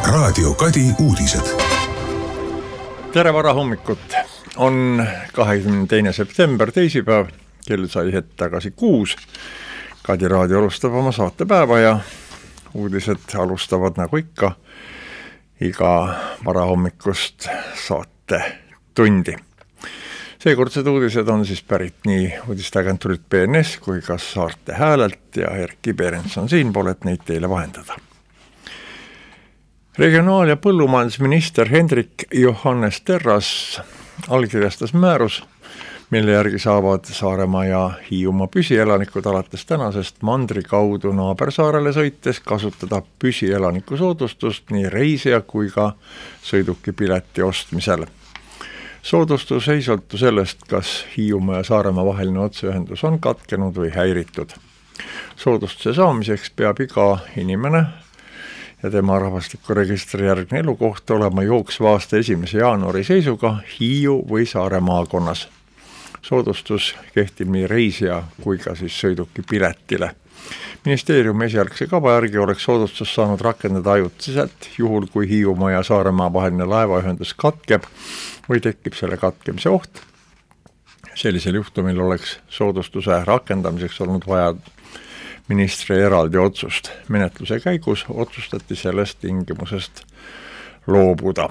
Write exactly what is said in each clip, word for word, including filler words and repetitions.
Raadio Kadi uudised. Tere varahommikut! On kahekümne teine september, teisipäev, kell sai hetk tagasi kuus. Kadi raadio alustab oma saatepäeva ja uudised alustavad nagu ikka iga varahommikust saate tundi. Seekordsed uudised on siis pärit nii uudisteagentuurilt B N S kui ka Saarte Häälelt ja Erkki Berens on siinpool, et neid teile vahendada. Regionaal- ja põllumajandusminister Hendrik Johannes Terras allkirjastas määrus, mille järgi saavad Saaremaa ja Hiiumaa püsielanikud alates tänasest mandri kaudu naabersaarele sõites kasutada püsielaniku soodustust nii reisija kui ka sõidukipileti ostmisel. Soodustus ei sõltu sellest, kas Hiiumaa ja Saaremaa vaheline otseühendus on katkenud või häiritud. Soodustuse saamiseks peab iga inimene ja tema rahvastikuregistri järgne elukoht olema jooksva aasta esimese jaanuari seisuga Hiiu või Saare maakonnas. Soodustus kehtib nii reisija kui ka siis sõiduki piletile. Ministeeriumi esialgse kava järgi oleks soodustus saanud rakendada ajutiselt, juhul kui Hiiumaa ja Saaremaa vaheline laevaühendus katkeb või tekib selle katkemise oht. Sellisel juhtumil oleks soodustuse rakendamiseks olnud vaja ministri eraldi otsust. Menetluse käigus otsustati sellest tingimusest loobuda.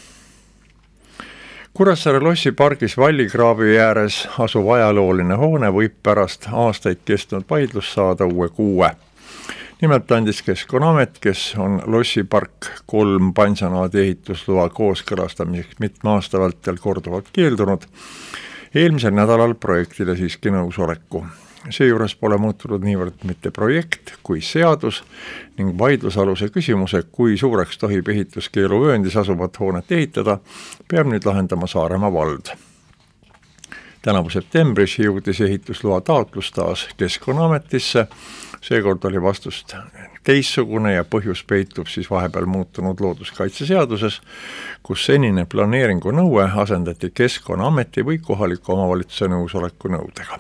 Kuressaare lossi pargis Vallikraavi ääres asuv ajalooline hoone võib pärast aastaid kestnud vaidlus saada uue kuue. Nimelt andis Keskkonnaamet, kes on lossi park kolm pansanaadi ehitusluva kooskõlastamiseks mitme aasta vältel korduvalt keeldunud, eelmisel nädalal projektile siiski nõusoleku. Seejuures pole muutunud niivõrd mitte projekt kui seadus ning vaidlusaluse küsimuse, kui suureks tohib ehituskeeluvööndis asuvat hoonet ehitada, peab nüüd lahendama Saaremaa vald. Tänavu septembris jõudis ehitusloa taotlus taas Keskkonnaametisse, seekord oli vastust teissugune ja põhjus peitub siis vahepeal muutunud looduskaitseseaduses, kus senine planeeringu nõue asendati Keskkonnaameti või kohaliku omavalitsuse nõusoleku nõudega.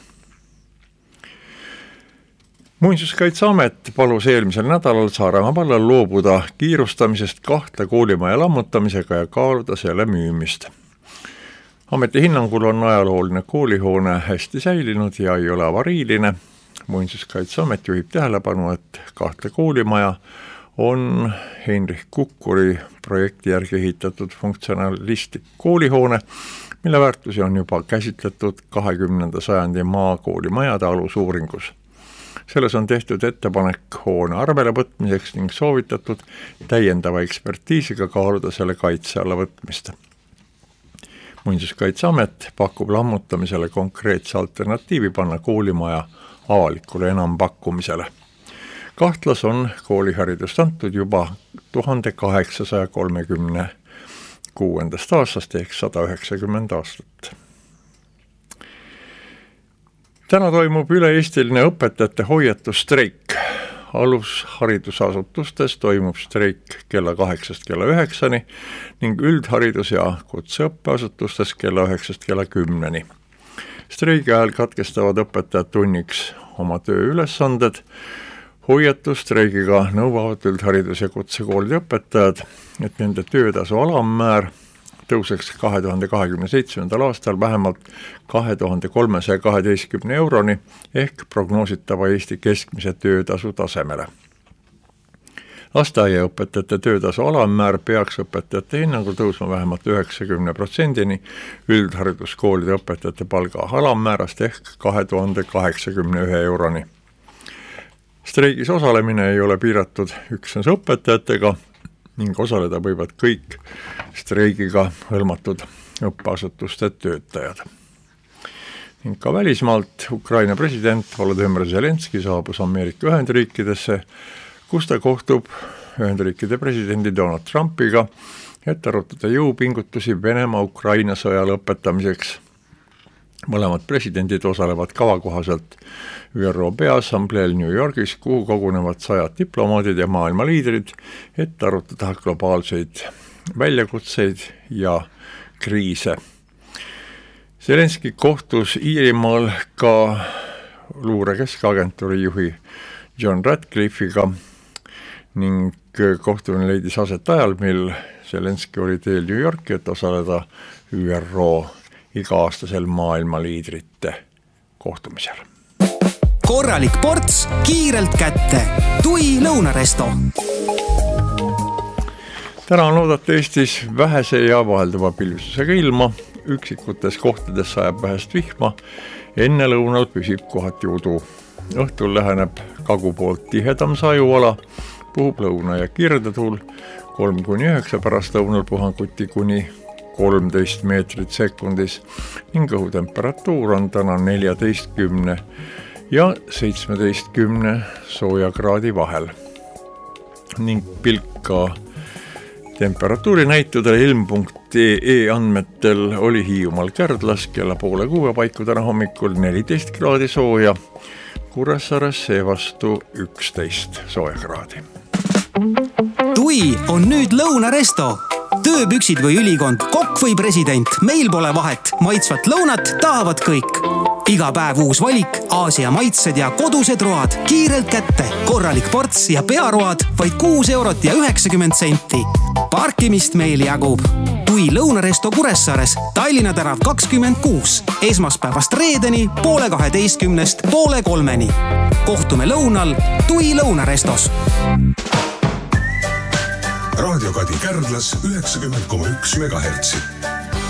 Muinsuskaitseamet palus eelmisel nädalal Saaremaa vallal loobuda kiirustamisest kahte koolimaja lammutamisega ja kaaluda selle müümist. Ameti hinnangul on ajalooline koolihoone hästi säilinud ja ei ole avariiline. Muinsuskaitseamet juhib tähelepanu, et kahte koolimaja on Heinrich Kukkuri projekti järgi ehitatud funktsionalistlik koolihoone, mille väärtusi on juba käsitletud kahekümnenda sajandi maakoolimajade alusuuringus. Selles on tehtud ettepanek hoone arvele võtmiseks ning soovitatud täiendava ekspertiisiga kaaluda selle kaitse alla võtmist. Muinsuskaitseamet pakub lammutamisele konkreetse alternatiivi panna koolimaja avalikule enampakkumisele. Kahtlas on kooliharidust antud juba tuhande kaheksasaja kolmekümne kuuendast aastast ehk sada üheksakümmend aastat. Täna toimub üle-eestiline õpetajate hoiatusstreik. Alusharidusasutustes toimub streik kella kaheksast kella üheksani ning üldharidus- ja kutseõppeasutustes kella üheksast kella kümneni. Streigi ajal katkestavad õpetajad tunniks oma tööülesanded. Hoiatusstreigiga nõuavad üldharidus- ja kutsekoolide õpetajad, et nende töötasu alammäär tõuseks kahe tuhande kahekümne seitsmendal aastal vähemalt kahe tuhande kolmesaja kaheteistkümne euroni ehk prognoositava Eesti keskmise töötasu tasemele. Lasteaiaõpetajate töötasu alammäär peaks õpetajate hinnangul tõusma vähemalt üheksakümne protsendini üldhariduskoolide õpetajate palga alammäärast ehk kahe tuhande kaheksakümne ühe euroni. Streigis osalemine ei ole piiratud üksnes õpetajatega ning osaleda võivad kõik streigiga hõlmatud õppeasutuste töötajad. Ning ka välismaalt Ukraina president Volodõmõr Zelenski saabus Ameerika Ühendriikidesse, kus ta kohtub Ühendriikide presidendi Donald Trumpiga, et arutada jõupingutusi Venemaa Ukraina sõja lõpetamiseks. Mõlemad presidendid osalevad kavakohaselt Ü R O Peaassambleel New Yorgis, kuhu kogunevad sajad diplomaadid ja maailma liidrid, et arutada globaalseid väljakutseid ja kriise. Zelenski kohtus Iirimaal ka luure keskagentuuri juhi John Ratcliffe'iga ning kohtumine leidis aset ajal, mil Zelenski oli teel New Yorki, et osaleda Ü R O iga-aastasel maailma liidrite kohtumisel. Korralik ports kiirelt kätte. Tui lõunaresto. Täna on oodata Eestis vähese ja vahelduva pilvistusega ilma. Üksikutes kohtades sajab vähest vihma. Enne lõunal püsib kohati udu. Õhtul läheneb kagu poolt tihedam sajuala. Puhub lõuna ja kirdetuul. kolm kuni üheksa pärast lõunal puhanguti kuni kolmteist meetrit sekundis ning õhutemperatuur on täna neljateistkümne ja seitsmeteistkümne sooja kraadi vahel. Ning pilka temperatuuri näitudel ilm punkt ee andmetel oli Hiiumaal Kärdlas kella poole kuue paiku täna hommikul neliteist kraadi sooja, Kuressaares seevastu üksteist sooja kraadi. Tui on nüüd lõunaresto. Tööpüksid või ülikond, kokk või president, meil pole vahet. Maitsvat lõunat tahavad kõik. Iga päev uus valik, Aasia maitsed ja kodused road. Kiirelt kätte, korralik ports ja pearoad vaid kuus eurot ja üheksakümmend senti. Parkimist meil jagub. Tui lõunaresto Kuressaares, Tallinna tänav kakskümmend kuus. Esmaspäevast reedeni poole kaheteistkümnest poole kolmeni. Kohtume lõunal Tui lõunarestos. Raadio Kadi Kärdlas üheksakümmend koma üks megahertsi.